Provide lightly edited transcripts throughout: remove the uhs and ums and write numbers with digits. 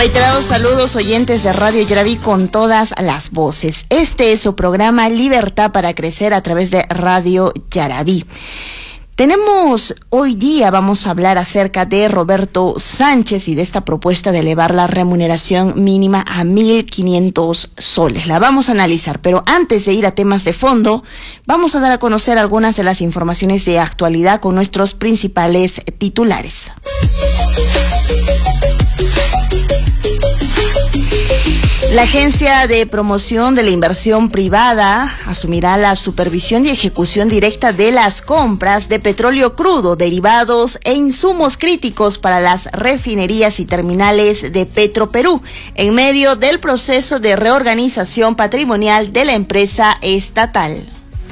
Reiterados saludos, oyentes de Radio Yaraví con todas las voces. Este es su programa Libertad para Crecer a través de Radio Yaraví. Hoy día vamos a hablar acerca de Roberto Sánchez y de esta propuesta de elevar la remuneración mínima a 1.500 soles. La vamos a analizar, pero antes de ir a temas de fondo, vamos a dar a conocer algunas de las informaciones de actualidad con nuestros principales titulares. La Agencia de Promoción de la Inversión Privada asumirá la supervisión y ejecución directa de las compras de petróleo crudo, derivados e insumos críticos para las refinerías y terminales de Petroperú, en medio del proceso de reorganización patrimonial de la empresa estatal.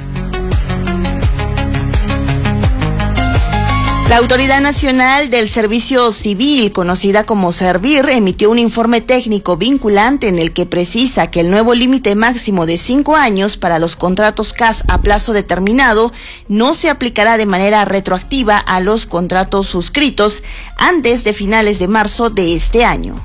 La Autoridad Nacional del Servicio Civil, conocida como Servir, emitió un informe técnico vinculante en el que precisa que el nuevo límite máximo de 5 años para los contratos CAS a plazo determinado no se aplicará de manera retroactiva a los contratos suscritos antes de finales de marzo de este año.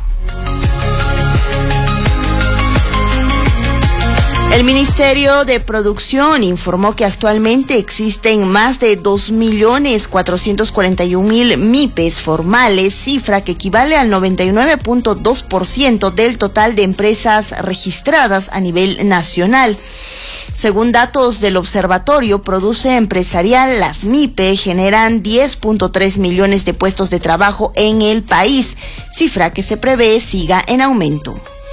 El Ministerio de Producción informó que actualmente existen más de 2.441.000 MIPES formales, cifra que equivale al 99.2% del total de empresas registradas a nivel nacional. Según datos del Observatorio Produce Empresarial, las MIPE generan 10.3 millones de puestos de trabajo en el país, cifra que se prevé siga en aumento.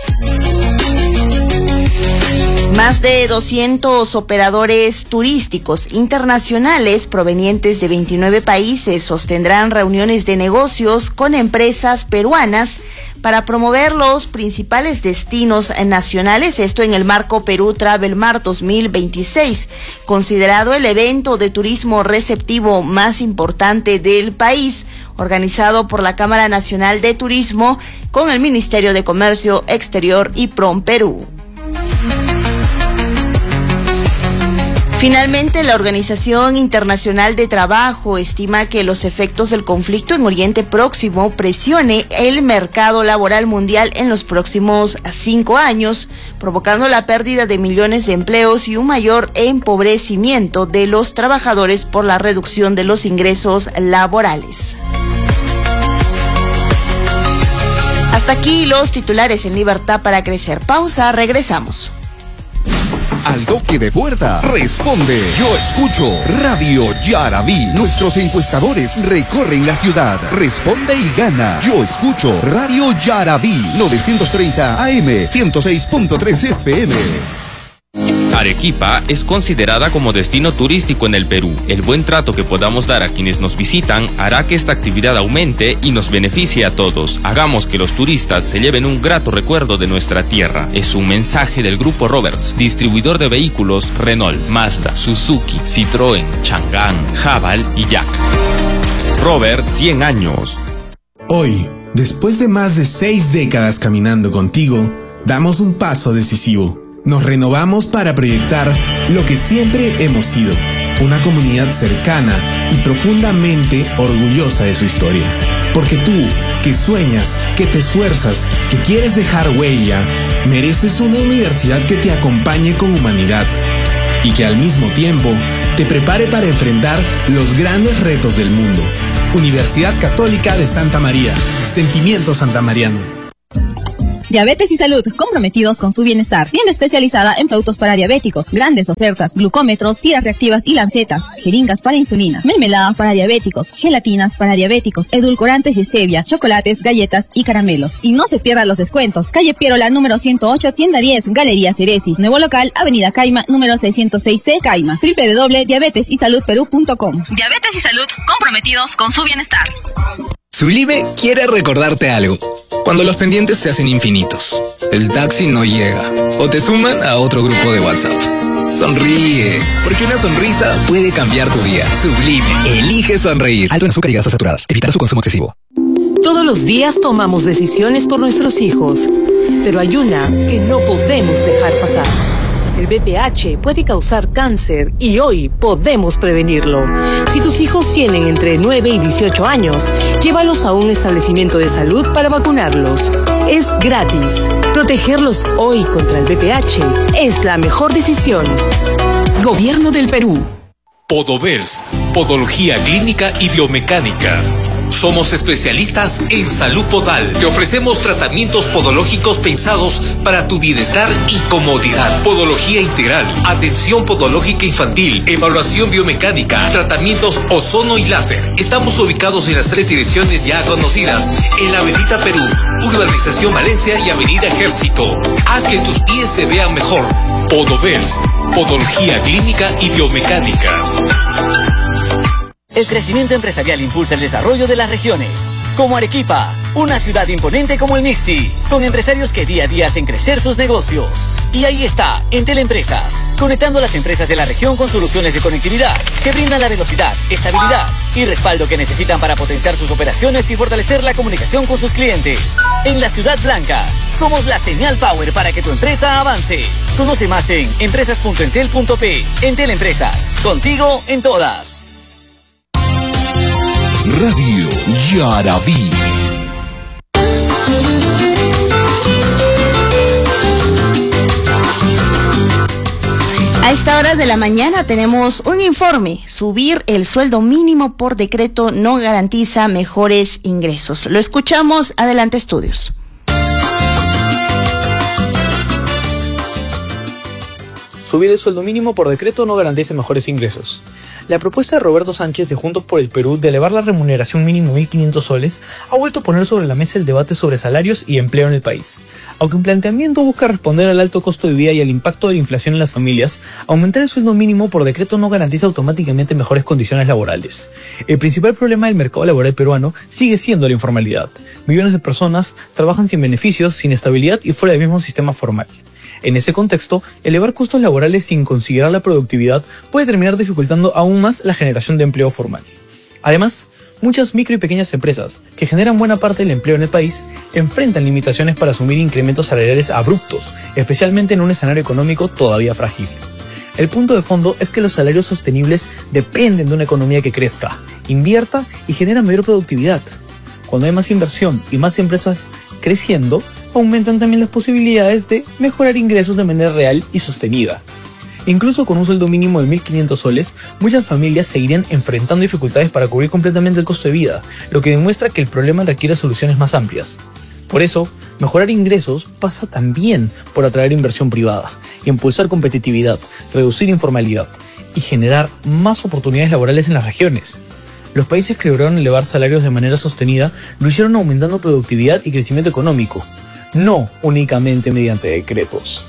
Más de 200 operadores turísticos internacionales provenientes de 29 países sostendrán reuniones de negocios con empresas peruanas para promover los principales destinos nacionales, esto en el marco Perú Travel Mart 2026, considerado el evento de turismo receptivo más importante del país, organizado por la Cámara Nacional de Turismo con el Ministerio de Comercio Exterior y PROMPerú. Finalmente, la Organización Internacional de Trabajo estima que los efectos del conflicto en Oriente Próximo presione el mercado laboral mundial en los próximos 5 años, provocando la pérdida de millones de empleos y un mayor empobrecimiento de los trabajadores por la reducción de los ingresos laborales. Hasta aquí los titulares en Libertad para Crecer. Pausa, regresamos. Al toque de puerta, responde. Yo escucho Radio Yaraví. Nuestros encuestadores recorren la ciudad. Responde y gana. Yo escucho Radio Yaraví. 930 AM, 106.3 FM. Arequipa es considerada como destino turístico en el Perú. El buen trato que podamos dar a quienes nos visitan hará que esta actividad aumente y nos beneficie a todos. Hagamos que los turistas se lleven un grato recuerdo de nuestra tierra. Es un mensaje del Grupo Roberts, distribuidor de vehículos Renault, Mazda, Suzuki, Citroën, Chang'an, Haval y Yak. Robert, 100 años. Hoy, después de más de 6 décadas caminando contigo, damos un paso decisivo. Nos renovamos para proyectar lo que siempre hemos sido, una comunidad cercana y profundamente orgullosa de su historia. Porque tú, que sueñas, que te esfuerzas, que quieres dejar huella, mereces una universidad que te acompañe con humanidad y que al mismo tiempo te prepare para enfrentar los grandes retos del mundo. Universidad Católica de Santa María, sentimiento santamariano. Diabetes y salud, comprometidos con su bienestar. Tienda especializada en productos para diabéticos. Grandes ofertas, glucómetros, tiras reactivas y lancetas. Jeringas para insulina. Mermeladas para diabéticos. Gelatinas para diabéticos. Edulcorantes y stevia. Chocolates, galletas y caramelos. Y no se pierdan los descuentos. Calle Pierola, número 108, tienda 10, Galería Ceresi. Nuevo local, Avenida Caima, número 606C, Caima. www.diabetesysalud.com. Diabetes y salud, comprometidos con su bienestar. Sublime quiere recordarte algo. Cuando los pendientes se hacen infinitos, el taxi no llega o te suman a otro grupo de WhatsApp. Sonríe, porque una sonrisa puede cambiar tu día. Sublime, elige sonreír. Alto en azúcar y grasas saturadas. Evitar su consumo excesivo. Todos los días tomamos decisiones por nuestros hijos, pero hay una que no podemos dejar pasar. el VPH puede causar cáncer y hoy podemos prevenirlo. Si tus hijos tienen entre 9 y 18 años, llévalos a un establecimiento de salud para vacunarlos. Es gratis. Protegerlos hoy contra el VPH es la mejor decisión. Gobierno del Perú. Podovers, Podología Clínica y Biomecánica. Somos especialistas en salud podal. Te ofrecemos tratamientos podológicos pensados para tu bienestar y comodidad. Podología integral, atención podológica infantil, evaluación biomecánica, tratamientos ozono y láser. Estamos ubicados en las 3 direcciones ya conocidas, en la Avenida Perú, Urbanización Valencia y Avenida Ejército. Haz que tus pies se vean mejor. Podovers, Podología Clínica y Biomecánica. El crecimiento empresarial impulsa el desarrollo de las regiones, como Arequipa, una ciudad imponente como el Mixti, con empresarios que día a día hacen crecer sus negocios. Y ahí está, Entel Empresas, conectando a las empresas de la región con soluciones de conectividad que brindan la velocidad, estabilidad y respaldo que necesitan para potenciar sus operaciones y fortalecer la comunicación con sus clientes. En la Ciudad Blanca, somos la señal power para que tu empresa avance. Conoce más en empresas.entel.p. Entel Empresas, contigo en todas. Radio Yaraví. A esta hora de la mañana tenemos un informe. Subir el sueldo mínimo por decreto no garantiza mejores ingresos. Lo escuchamos. Adelante, estudios. Subir el sueldo mínimo por decreto no garantiza mejores ingresos. La propuesta de Roberto Sánchez de Juntos por el Perú de elevar la remuneración mínimo a 1.500 soles ha vuelto a poner sobre la mesa el debate sobre salarios y empleo en el país. Aunque un planteamiento busca responder al alto costo de vida y al impacto de la inflación en las familias, aumentar el sueldo mínimo por decreto no garantiza automáticamente mejores condiciones laborales. El principal problema del mercado laboral peruano sigue siendo la informalidad. Millones de personas trabajan sin beneficios, sin estabilidad y fuera del mismo sistema formal. En ese contexto, elevar costos laborales sin considerar la productividad puede terminar dificultando aún más la generación de empleo formal. Además, muchas micro y pequeñas empresas, que generan buena parte del empleo en el país, enfrentan limitaciones para asumir incrementos salariales abruptos, especialmente en un escenario económico todavía frágil. El punto de fondo es que los salarios sostenibles dependen de una economía que crezca, invierta y genera mayor productividad. Cuando hay más inversión y más empresas creciendo, aumentan también las posibilidades de mejorar ingresos de manera real y sostenida. Incluso con un sueldo mínimo de 1.500 soles, muchas familias seguirían enfrentando dificultades para cubrir completamente el costo de vida, lo que demuestra que el problema requiere soluciones más amplias. Por eso, mejorar ingresos pasa también por atraer inversión privada, impulsar competitividad, reducir informalidad y generar más oportunidades laborales en las regiones. Los países que lograron elevar salarios de manera sostenida lo hicieron aumentando productividad y crecimiento económico, no únicamente mediante decretos.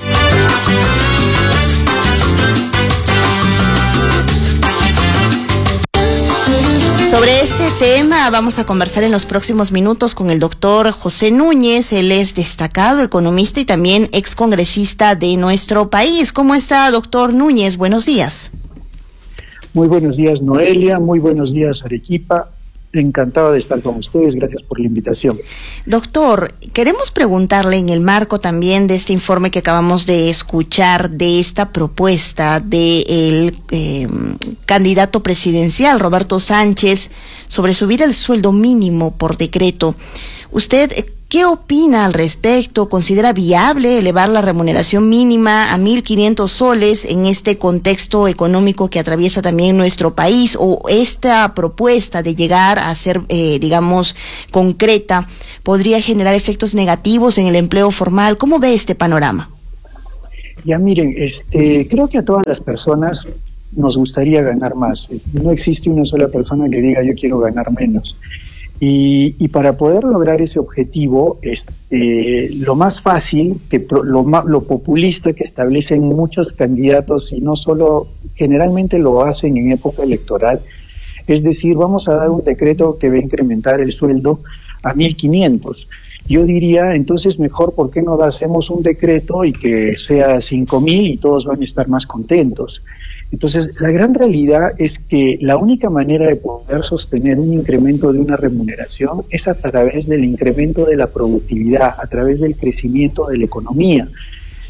Sobre este tema vamos a conversar en los próximos minutos con el doctor José Núñez. Él es destacado economista y también excongresista de nuestro país. ¿Cómo está, doctor Núñez? Buenos días. Muy buenos días, Noelia. Muy buenos días, Arequipa. Encantado de estar con ustedes. Gracias por la invitación. Doctor, queremos preguntarle en el marco también de este informe que acabamos de escuchar, de esta propuesta del candidato presidencial Roberto Sánchez sobre subir el sueldo mínimo por decreto. ¿Usted qué opina al respecto? ¿Considera viable elevar la remuneración mínima a 1.500 soles en este contexto económico que atraviesa también nuestro país? ¿O esta propuesta de llegar a ser, concreta, podría generar efectos negativos en el empleo formal? ¿Cómo ve este panorama? Ya miren, creo que a todas las personas nos gustaría ganar más. No existe una sola persona que diga yo quiero ganar menos. Y para poder lograr ese objetivo, lo más fácil, lo populista que establecen muchos candidatos, y no solo, generalmente lo hacen en época electoral, es decir, vamos a dar un decreto que va a incrementar el sueldo a 1.500. Yo diría, entonces mejor, ¿por qué no hacemos un decreto y que sea 5.000 y todos van a estar más contentos? Entonces, la gran realidad es que la única manera de poder sostener un incremento de una remuneración es a través del incremento de la productividad, a través del crecimiento de la economía.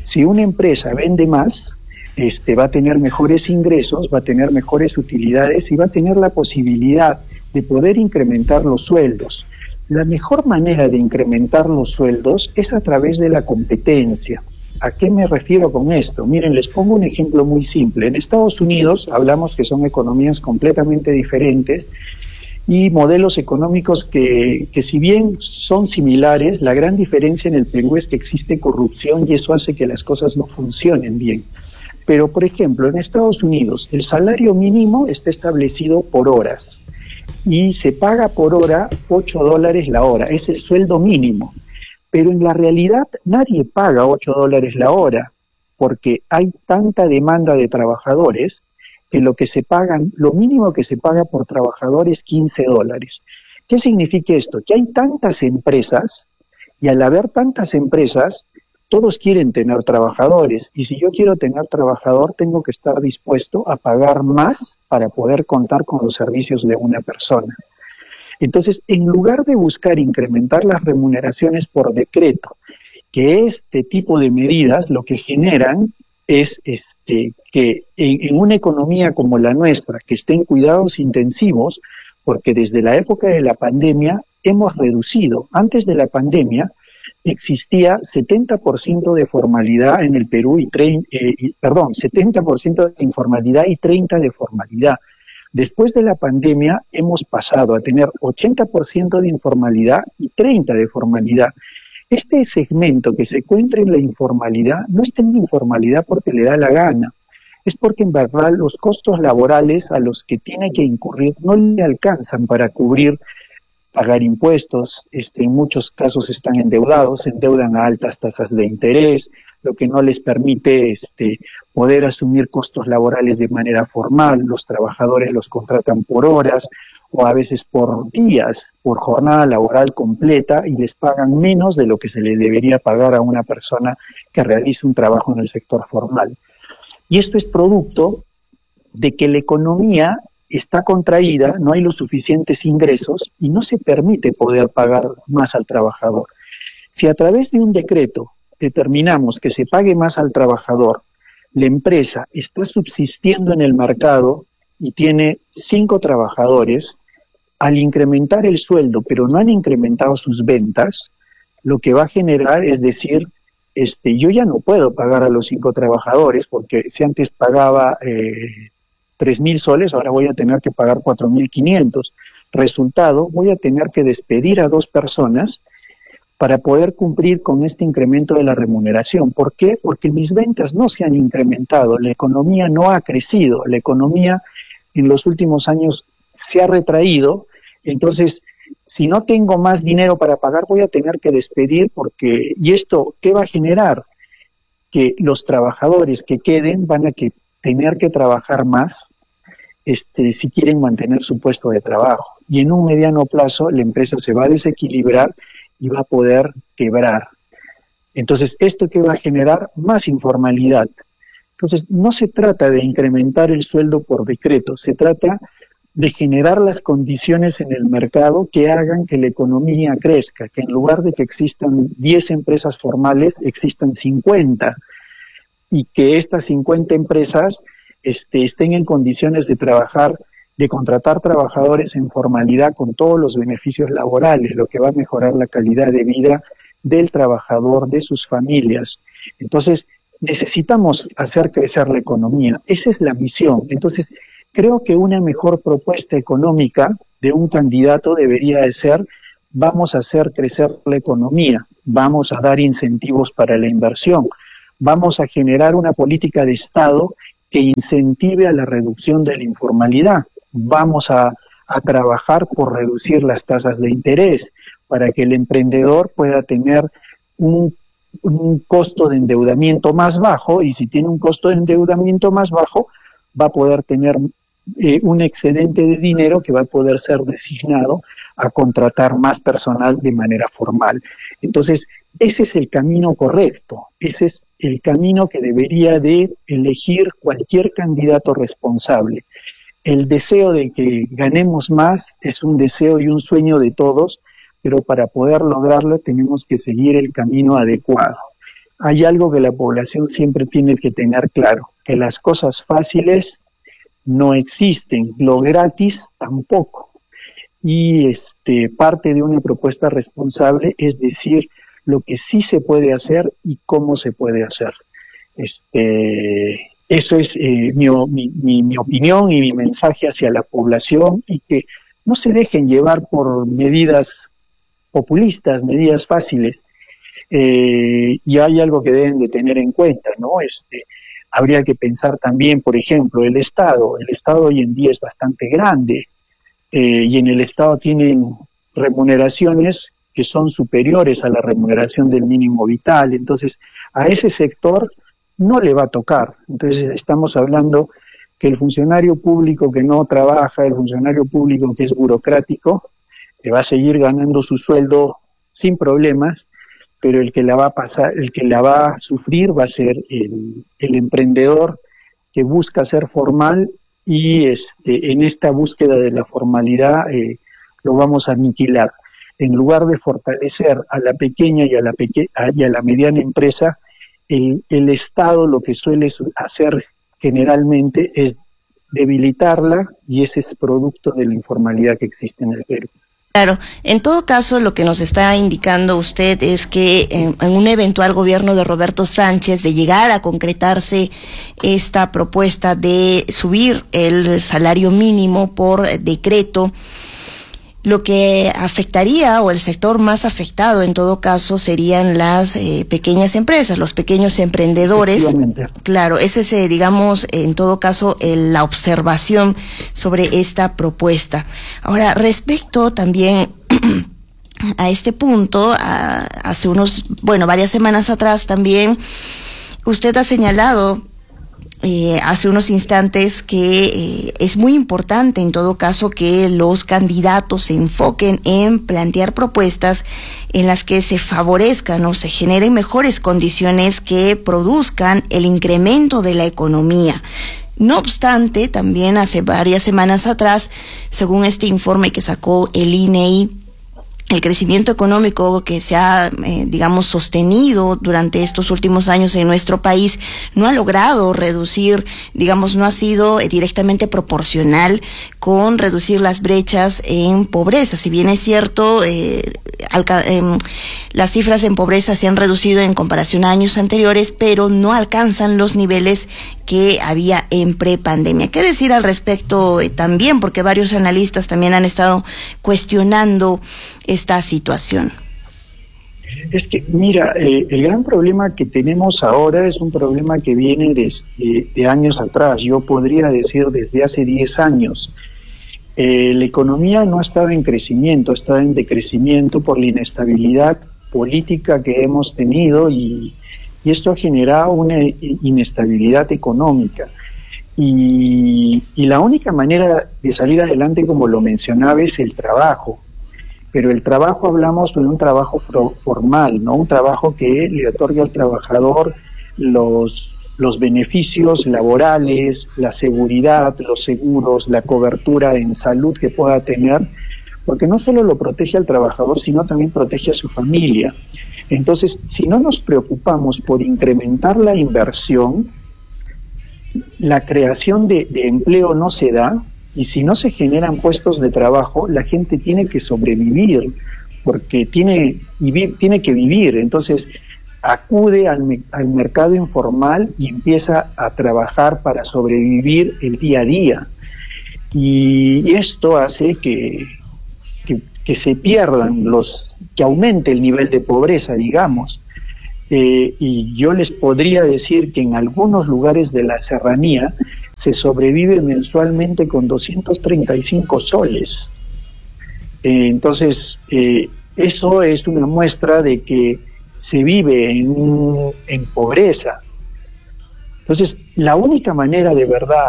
Si una empresa vende más, va a tener mejores ingresos, va a tener mejores utilidades y va a tener la posibilidad de poder incrementar los sueldos. La mejor manera de incrementar los sueldos es a través de la competencia. ¿A qué me refiero con esto? Miren, les pongo un ejemplo muy simple. En Estados Unidos hablamos que son economías completamente diferentes y modelos económicos que si bien son similares, la gran diferencia en el Perú es que existe corrupción y eso hace que las cosas no funcionen bien. Pero, por ejemplo, en Estados Unidos el salario mínimo está establecido por horas y se paga por hora $8 la hora, es el sueldo mínimo. Pero en la realidad nadie paga $8 la hora porque hay tanta demanda de trabajadores que lo mínimo que se paga por trabajador es $15. ¿Qué significa esto? Que hay tantas empresas y al haber tantas empresas, todos quieren tener trabajadores y si yo quiero tener trabajador tengo que estar dispuesto a pagar más para poder contar con los servicios de una persona. Entonces, en lugar de buscar incrementar las remuneraciones por decreto, que este tipo de medidas lo que generan es que en una economía como la nuestra, que esté en cuidados intensivos, porque desde la época de la pandemia hemos reducido. Antes de la pandemia existía 70% de formalidad en el Perú 70% de informalidad y 30% de formalidad. Después de la pandemia hemos pasado a tener 80% de informalidad y 30% de formalidad. Este segmento que se encuentra en la informalidad no está en la informalidad porque le da la gana, es porque en verdad los costos laborales a los que tiene que incurrir no le alcanzan para cubrir, pagar impuestos, en muchos casos están endeudados, se endeudan a altas tasas de interés, lo que no les permite poder asumir costos laborales de manera formal, los trabajadores los contratan por horas o a veces por días, por jornada laboral completa y les pagan menos de lo que se le debería pagar a una persona que realice un trabajo en el sector formal. Y esto es producto de que la economía está contraída, no hay los suficientes ingresos y no se permite poder pagar más al trabajador. Si a través de un decreto determinamos que se pague más al trabajador, la empresa está subsistiendo en el mercado y tiene 5 trabajadores, al incrementar el sueldo, pero no han incrementado sus ventas, lo que va a generar es decir, yo ya no puedo pagar a los 5 trabajadores, porque si antes pagaba 3.000 soles, ahora voy a tener que pagar 4.500. Resultado, voy a tener que despedir a 2 personas para poder cumplir con este incremento de la remuneración. ¿Por qué? Porque mis ventas no se han incrementado, la economía no ha crecido, la economía en los últimos años se ha retraído, entonces si no tengo más dinero para pagar voy a tener que despedir ¿y esto qué va a generar? Que los trabajadores que queden van a tener que trabajar más si quieren mantener su puesto de trabajo. Y en un mediano plazo la empresa se va a desequilibrar y va a poder quebrar. Entonces, ¿esto qué va a generar? Más informalidad. Entonces, no se trata de incrementar el sueldo por decreto, se trata de generar las condiciones en el mercado que hagan que la economía crezca, que en lugar de que existan 10 empresas formales, existan 50, y que estas 50 empresas estén en condiciones de trabajar, de contratar trabajadores en formalidad con todos los beneficios laborales, lo que va a mejorar la calidad de vida del trabajador, de sus familias. Entonces, necesitamos hacer crecer la economía, esa es la misión. Entonces, creo que una mejor propuesta económica de un candidato debería de ser: vamos a hacer crecer la economía, vamos a dar incentivos para la inversión, vamos a generar una política de Estado que incentive a la reducción de la informalidad, vamos a trabajar por reducir las tasas de interés para que el emprendedor pueda tener un costo de endeudamiento más bajo, y si tiene un costo de endeudamiento más bajo va a poder tener un excedente de dinero que va a poder ser designado a contratar más personal de manera formal. Entonces, ese es el camino correcto, ese es el camino que debería de elegir cualquier candidato responsable. El deseo de que ganemos más es un deseo y un sueño de todos, pero para poder lograrlo tenemos que seguir el camino adecuado. hay algo que la población siempre tiene que tener claro, que las cosas fáciles no existen, lo gratis tampoco. Y parte de una propuesta responsable es decir lo que sí se puede hacer y cómo se puede hacer. Eso es mi opinión y mi mensaje hacia la población, y que no se dejen llevar por medidas populistas, medidas fáciles. Y hay algo que deben de tener en cuenta, ¿no? Habría que pensar también, por ejemplo, el Estado hoy en día es bastante grande, y en el Estado tienen remuneraciones que son superiores a la remuneración del mínimo vital. Entonces a ese sector no le va a tocar. Entonces estamos hablando que el funcionario público que no trabaja, el funcionario público que es burocrático, que va a seguir ganando su sueldo sin problemas, pero el que la va a sufrir va a ser el emprendedor que busca ser formal, y en esta búsqueda de la formalidad lo vamos a aniquilar. En lugar de fortalecer a la pequeña y a la mediana empresa, el Estado lo que suele hacer generalmente es debilitarla, y ese es producto de la informalidad que existe en el Perú. Claro, en todo caso lo que nos está indicando usted es que en un eventual gobierno de Roberto Sánchez, de llegar a concretarse esta propuesta de subir el salario mínimo por decreto, lo que afectaría, o el sector más afectado en todo caso, serían las pequeñas empresas, los pequeños emprendedores. Claro, ese es, digamos, en todo caso, la observación sobre esta propuesta. Ahora, respecto también a este punto, hace varias semanas atrás también, usted ha señalado hace unos instantes que es muy importante en todo caso que los candidatos se enfoquen en plantear propuestas en las que se favorezcan o se generen mejores condiciones que produzcan el incremento de la economía. No obstante, también hace varias semanas atrás, según este informe que sacó el INEI, el crecimiento económico que se ha, sostenido durante estos últimos años en nuestro país no ha logrado reducir, no ha sido directamente proporcional con reducir las brechas en pobreza. Si bien es cierto, las cifras en pobreza se han reducido en comparación a años anteriores, pero no alcanzan los niveles que había en prepandemia. ¿Qué decir al respecto también? Porque varios analistas también han estado cuestionando esta situación. Es que, mira, el gran problema que tenemos ahora es un problema que viene de años atrás. Yo podría decir desde hace 10 años. La economía no estaba en crecimiento, estaba en decrecimiento por la inestabilidad política que hemos tenido, y esto ha generado una inestabilidad económica. Y la única manera de salir adelante, como lo mencionaba, es el trabajo. Pero el trabajo, hablamos de un trabajo formal, ¿no? Un trabajo que le otorgue al trabajador los beneficios laborales, la seguridad, los seguros, la cobertura en salud que pueda tener, porque no solo lo protege al trabajador, sino también protege a su familia. Entonces, si no nos preocupamos por incrementar la inversión, la creación de empleo no se da, y si no se generan puestos de trabajo, la gente tiene que sobrevivir, porque tiene que vivir. Entonces acude al mercado informal y empieza a trabajar para sobrevivir el día a día. Y esto hace que se pierdan que aumente el nivel de pobreza, digamos. Y yo les podría decir que en algunos lugares de la serranía se sobrevive mensualmente con 235 soles. Entonces, eso es una muestra de que se vive en pobreza. Entonces, la única manera de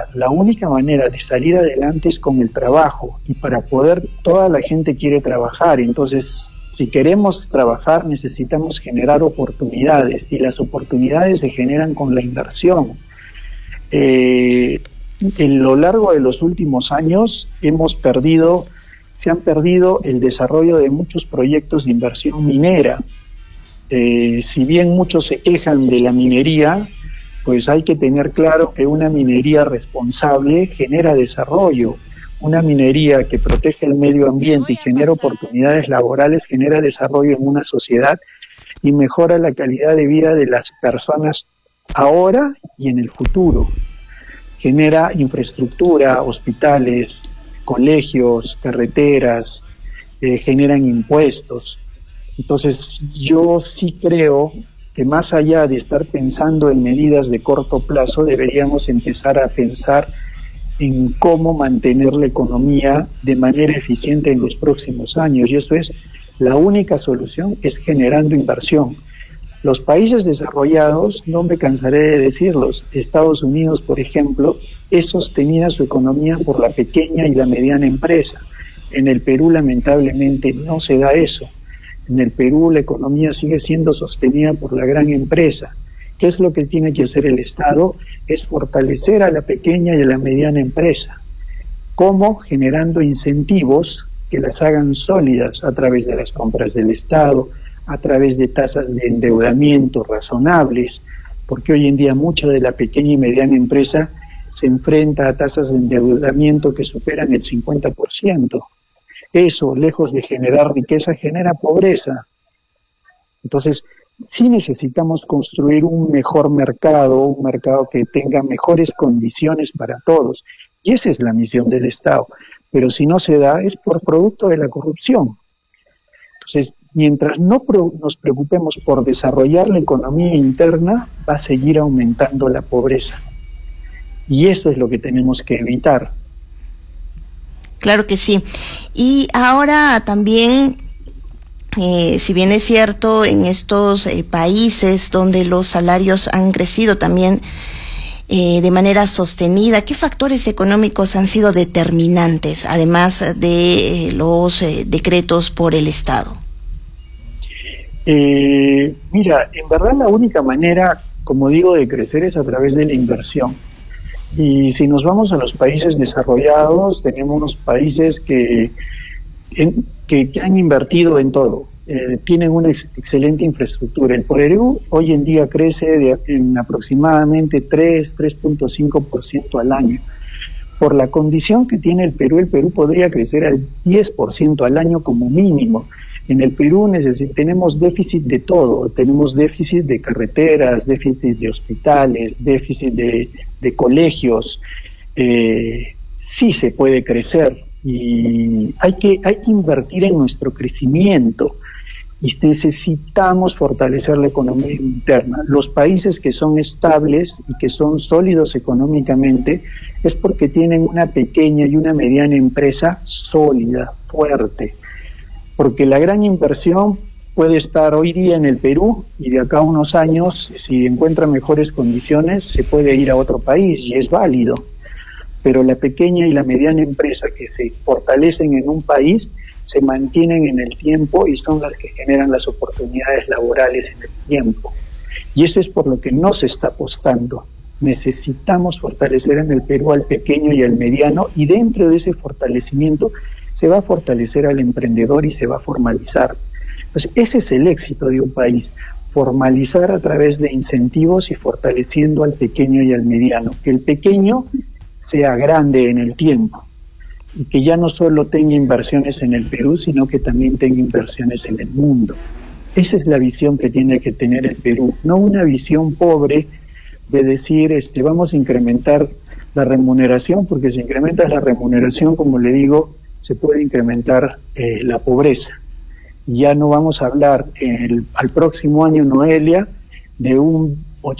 salir adelante es con el trabajo, y para poder, toda la gente quiere trabajar. Entonces, si queremos trabajar, necesitamos generar oportunidades, y las oportunidades se generan con la inversión. En lo largo de los últimos años se han perdido el desarrollo de muchos proyectos de inversión minera, Si bien muchos se quejan de la minería, pues hay que tener claro que una minería responsable genera desarrollo. Una minería que protege el medio ambiente y genera oportunidades laborales, genera desarrollo en una sociedad y mejora la calidad de vida de las personas ahora y en el futuro. Genera infraestructura, hospitales, colegios, carreteras, generan impuestos. Entonces, yo sí creo que más allá de estar pensando en medidas de corto plazo, deberíamos empezar a pensar en cómo mantener la economía de manera eficiente en los próximos años. Y eso es, la única solución es generando inversión. Los países desarrollados, no me cansaré de decirlos, Estados Unidos, por ejemplo, es sostenida su economía por la pequeña y la mediana empresa. En el Perú, lamentablemente, no se da eso. En el Perú, la economía sigue siendo sostenida por la gran empresa. ¿Qué es lo que tiene que hacer el Estado? Es fortalecer a la pequeña y a la mediana empresa. ¿Cómo? Generando incentivos que las hagan sólidas a través de las compras del Estado, a través de tasas de endeudamiento razonables, porque hoy en día mucha de la pequeña y mediana empresa se enfrenta a tasas de endeudamiento que superan el 50%. Eso, lejos de generar riqueza, genera pobreza. Entonces, sí necesitamos construir un mejor mercado, un mercado que tenga mejores condiciones para todos. Y esa es la misión del Estado. Pero si no se da, es por producto de la corrupción. Entonces, mientras no nos preocupemos por desarrollar la economía interna, va a seguir aumentando la pobreza. Y eso es lo que tenemos que evitar. Claro que sí. Y ahora también, si bien es cierto, en estos países donde los salarios han crecido también de manera sostenida, ¿qué factores económicos han sido determinantes, además de los decretos por el Estado? Mira, en verdad la única manera, como digo, de crecer es a través de la inversión. Y si nos vamos a los países desarrollados, tenemos unos países que han invertido en todo, tienen una excelente infraestructura. El Perú hoy en día crece en aproximadamente 3.5% al año. Por la condición que tiene el Perú podría crecer al 10% al año como mínimo. En el Perú tenemos déficit de todo, tenemos déficit de carreteras, déficit de hospitales, déficit de colegios. Sí se puede crecer y hay que invertir en nuestro crecimiento y necesitamos fortalecer la economía interna. Los países que son estables y que son sólidos económicamente es porque tienen una pequeña y una mediana empresa sólida, fuerte. Porque la gran inversión puede estar hoy día en el Perú y de acá a unos años, si encuentra mejores condiciones, se puede ir a otro país y es válido. Pero la pequeña y la mediana empresa que se fortalecen en un país se mantienen en el tiempo y son las que generan las oportunidades laborales en el tiempo. Y eso es por lo que no se está apostando. Necesitamos fortalecer en el Perú al pequeño y al mediano y dentro de ese fortalecimiento se va a fortalecer al emprendedor y se va a formalizar. Entonces, ese es el éxito de un país, formalizar a través de incentivos y fortaleciendo al pequeño y al mediano. Que el pequeño sea grande en el tiempo y que ya no solo tenga inversiones en el Perú, sino que también tenga inversiones en el mundo. Esa es la visión que tiene que tener el Perú, no una visión pobre de decir, vamos a incrementar la remuneración, porque si incrementas la remuneración, como le digo, se puede incrementar la pobreza. Ya no vamos a hablar al próximo año, Noelia, de un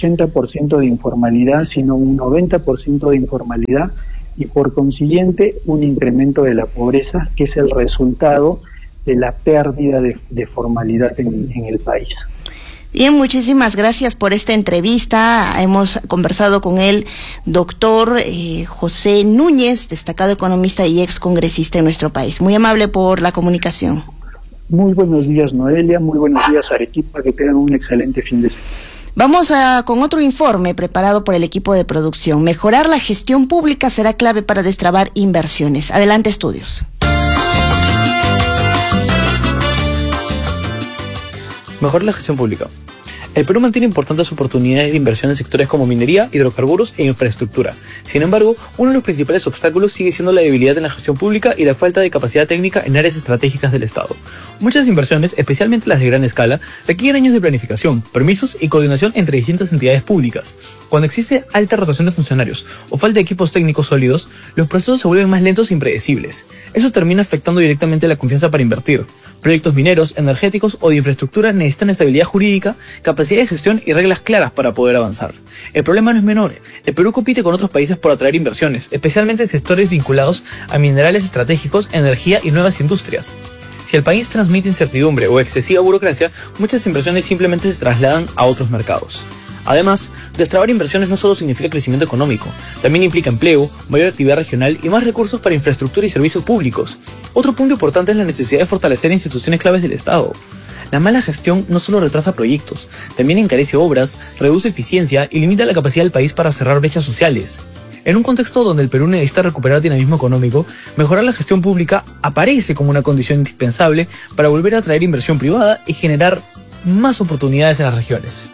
80% de informalidad, sino un 90% de informalidad y por consiguiente un incremento de la pobreza, que es el resultado de la pérdida de formalidad en el país. Bien, muchísimas gracias por esta entrevista. Hemos conversado con el doctor José Núñez, destacado economista y ex congresista en nuestro país. Muy amable por la comunicación. Muy buenos días, Noelia. Muy buenos días, Arequipa. Que tengan un excelente fin de semana. Vamos con otro informe preparado por el equipo de producción. Mejorar la gestión pública será clave para destrabar inversiones. Adelante, estudios. Mejorar la gestión pública. El Perú mantiene importantes oportunidades de inversión en sectores como minería, hidrocarburos e infraestructura. Sin embargo, uno de los principales obstáculos sigue siendo la debilidad en la gestión pública y la falta de capacidad técnica en áreas estratégicas del Estado. Muchas inversiones, especialmente las de gran escala, requieren años de planificación, permisos y coordinación entre distintas entidades públicas. Cuando existe alta rotación de funcionarios o falta de equipos técnicos sólidos, los procesos se vuelven más lentos e impredecibles. Eso termina afectando directamente la confianza para invertir. Proyectos mineros, energéticos o de infraestructura necesitan estabilidad jurídica, capacidad de gestión y reglas claras para poder avanzar. El problema no es menor. El Perú compite con otros países por atraer inversiones, especialmente en sectores vinculados a minerales estratégicos, energía y nuevas industrias. Si el país transmite incertidumbre o excesiva burocracia, muchas inversiones simplemente se trasladan a otros mercados. Además, destrabar inversiones no solo significa crecimiento económico, también implica empleo, mayor actividad regional y más recursos para infraestructura y servicios públicos. Otro punto importante es la necesidad de fortalecer instituciones claves del Estado. La mala gestión no solo retrasa proyectos, también encarece obras, reduce eficiencia y limita la capacidad del país para cerrar brechas sociales. En un contexto donde el Perú necesita recuperar dinamismo económico, mejorar la gestión pública aparece como una condición indispensable para volver a atraer inversión privada y generar más oportunidades en las regiones.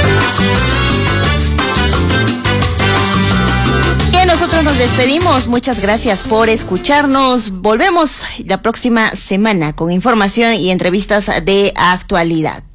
Bien, nosotros nos despedimos. Muchas gracias por escucharnos. Volvemos la próxima semana con información y entrevistas de actualidad.